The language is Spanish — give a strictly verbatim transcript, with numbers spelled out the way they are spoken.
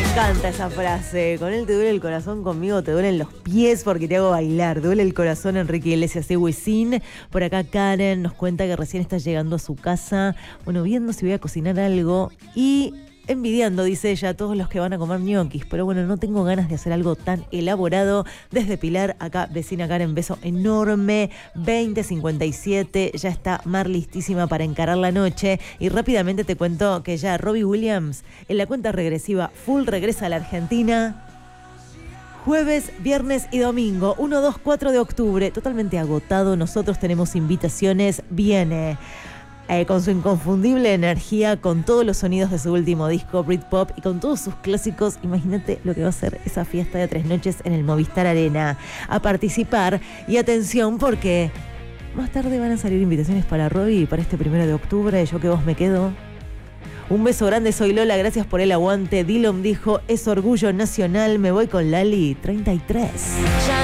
encanta esa frase. Con él te duele el corazón, conmigo te duelen los pies porque te hago bailar. Duele el corazón, Enrique Iglesias y Wisin. Por acá Karen nos cuenta que recién está llegando a su casa. Bueno, viendo si voy a cocinar algo y envidiando, dice ella, a todos los que van a comer ñoquis. Pero bueno, no tengo ganas de hacer algo tan elaborado. Desde Pilar, acá, vecina Karen, beso enorme. veinte cincuenta y siete, ya está Mar listísima para encarar la noche. Y rápidamente te cuento que ya Robbie Williams, en la cuenta regresiva full, regresa a la Argentina. Jueves, viernes y domingo, uno, dos, cuatro de octubre, totalmente agotado. Nosotros tenemos invitaciones. Viene Eh, con su inconfundible energía, con todos los sonidos de su último disco, Britpop, y con todos sus clásicos. Imagínate lo que va a ser esa fiesta de tres noches en el Movistar Arena. A participar, y atención, porque más tarde van a salir invitaciones para Robbie para este primero de octubre. Yo que vos me quedo. Un beso grande, soy Lola, gracias por el aguante. Dillom dijo, es orgullo nacional, me voy con Lali, treinta y tres.